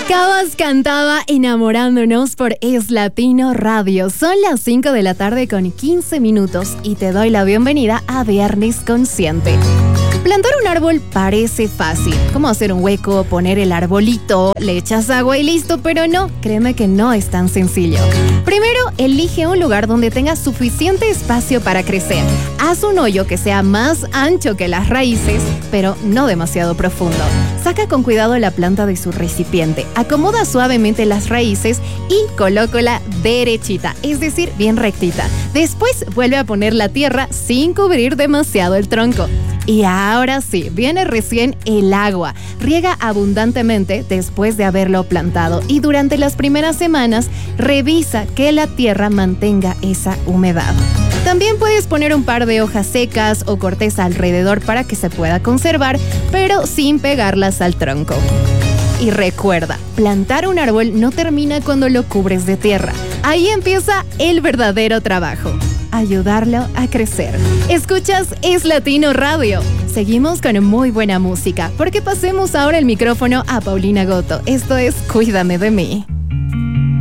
Cabas cantaba Enamorándonos por Es Latino Radio. Son las 5 de la tarde con 15 minutos y te doy la bienvenida a Viernes Consciente. Plantar un árbol parece fácil, como hacer un hueco, poner el arbolito, le echas agua y listo, pero no, créeme que no es tan sencillo. Primero, elige un lugar donde tenga suficiente espacio para crecer. Haz un hoyo que sea más ancho que las raíces, pero no demasiado profundo. Saca con cuidado la planta de su recipiente, acomoda suavemente las raíces y colócala derechita, es decir, bien rectita. Después vuelve a poner la tierra sin cubrir demasiado el tronco. Y ahora sí, viene recién el agua. Riega abundantemente después de haberlo plantado y durante las primeras semanas revisa que la tierra mantenga esa humedad. También puedes poner un par de hojas secas o corteza alrededor para que se pueda conservar, pero sin pegarlas al tronco. Y recuerda, plantar un árbol no termina cuando lo cubres de tierra. Ahí empieza el verdadero trabajo. Ayudarlo a crecer. Escuchas Es Latino Radio. Seguimos con muy buena música, porque pasemos ahora el micrófono a Paulina Goto. Esto es Cuídame de mí.